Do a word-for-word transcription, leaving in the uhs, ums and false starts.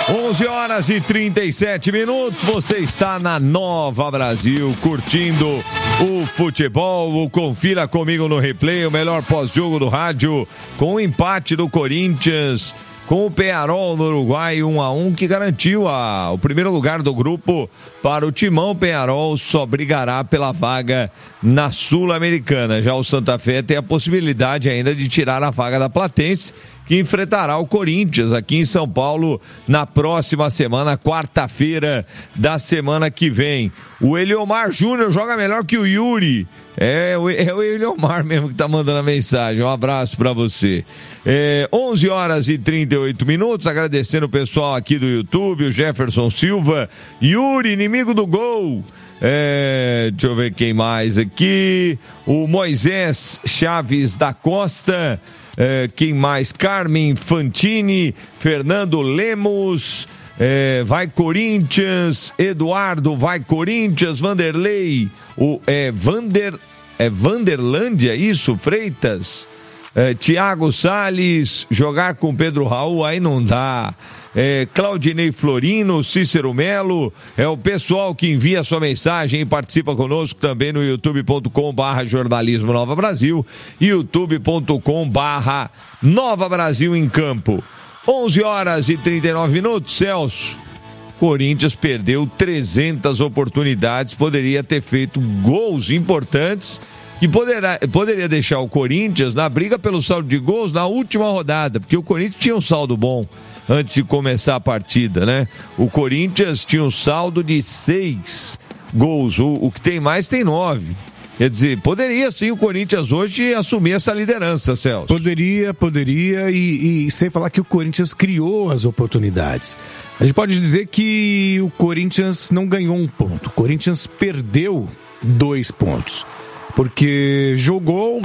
onze horas e trinta e sete minutos, você está na Nova Brasil, curtindo o futebol. Confira comigo no replay, o melhor pós-jogo do rádio, com o empate do Corinthians com o Peñarol no Uruguai, um a um, que garantiu a, o primeiro lugar do grupo para o Timão. Peñarol só brigará pela vaga na Sul-Americana. Já o Santa Fé tem a possibilidade ainda de tirar a vaga da Platense, que enfrentará o Corinthians aqui em São Paulo na próxima semana, quarta-feira da semana que vem. O Eliomar Júnior joga melhor que o Yuri. É, é o Eliomar mesmo que tá mandando a mensagem. Um abraço para você. É, onze horas e trinta e oito minutos, agradecendo o pessoal aqui do YouTube, o Jefferson Silva, Yuri, inimigo do gol. É, deixa eu ver quem mais aqui. O Moisés Chaves da Costa. É, quem mais? Carmen Fantini, Fernando Lemos. É, vai Corinthians, Eduardo, vai Corinthians, Vanderlei, o, é, Vander, é Vanderlândia, isso, Freitas, é, Tiago Salles, jogar com Pedro Raul, aí não dá. É, Claudinei Florino, Cícero Melo, é o pessoal que envia sua mensagem e participa conosco também no youtube ponto com barra jornalismo Nova Brasil, youtube ponto com barra Nova Brasil em Campo. onze horas e trinta e nove minutos, Celso. Corinthians perdeu trezentas oportunidades, poderia ter feito gols importantes que poderá, poderia deixar o Corinthians na briga pelo saldo de gols na última rodada, porque o Corinthians tinha um saldo bom antes de começar a partida, né? O Corinthians tinha um saldo de seis gols, o, o que tem mais tem nove. Quer dizer, poderia sim o Corinthians hoje assumir essa liderança, Celso. Poderia, poderia, e, e sem falar que o Corinthians criou as oportunidades. A gente pode dizer que o Corinthians não ganhou um ponto, o Corinthians perdeu dois pontos. Porque jogou